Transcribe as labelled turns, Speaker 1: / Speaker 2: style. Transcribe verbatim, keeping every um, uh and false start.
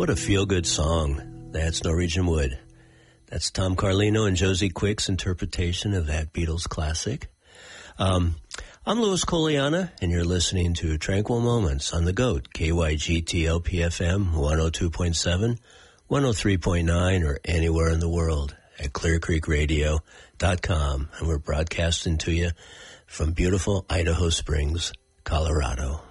Speaker 1: What a feel-good song. That's Norwegian Wood. That's Tom Carlino and Josie Quick's interpretation of that Beatles classic. Um, I'm Louis Coliana, and you're listening to Tranquil Moments on the GOAT, K Y G T L P F M one oh two point seven, one oh three point nine, or anywhere in the world at clear creek radio dot com. And we're broadcasting to you from beautiful Idaho Springs, Colorado.